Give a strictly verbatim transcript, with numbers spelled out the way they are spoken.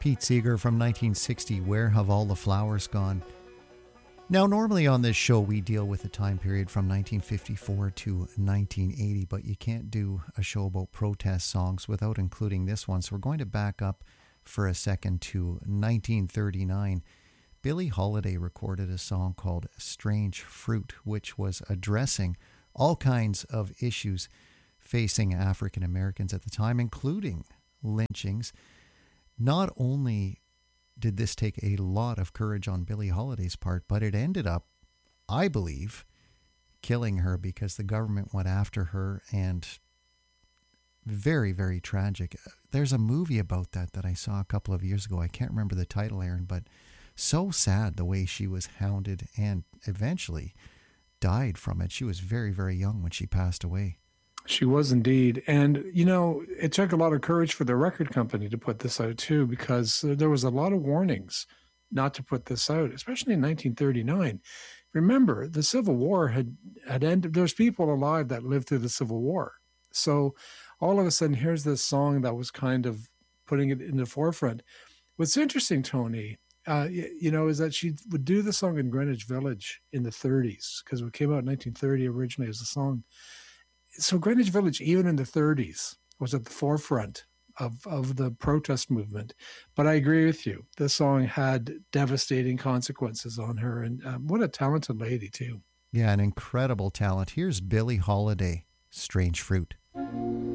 Pete Seeger from nineteen sixty, Where Have All the Flowers Gone? Now, normally on this show, we deal with a time period from nineteen fifty-four to nineteen eighty, but you can't do a show about protest songs without including this one. So we're going to back up for a second to nineteen thirty-nine. Billie Holiday recorded a song called Strange Fruit, which was addressing all kinds of issues facing African Americans at the time, including lynchings. Not only did this take a lot of courage on Billie Holiday's part, but it ended up, I believe, killing her because the government went after her, and very, very tragic. There's a movie about that that I saw a couple of years ago. I can't remember the title, Aaron, but so sad the way she was hounded and eventually died from it. She was very, very young when she passed away. She was indeed. And, you know, it took a lot of courage for the record company to put this out, too, because there was a lot of warnings not to put this out, especially in nineteen thirty-nine. Remember, the Civil War had, had ended. There's people alive that lived through the Civil War. So all of a sudden, here's this song that was kind of putting it in the forefront. What's interesting, Tony, uh, you, you know, is that she would do the song in Greenwich Village in the thirties, because it came out in nineteen thirty originally as a song. So Greenwich Village, even in the thirties, was at the forefront of, of the protest movement. But I agree with you. This song had devastating consequences on her. And um, what a talented lady, too. Yeah, an incredible talent. Here's Billie Holiday, Strange Fruit.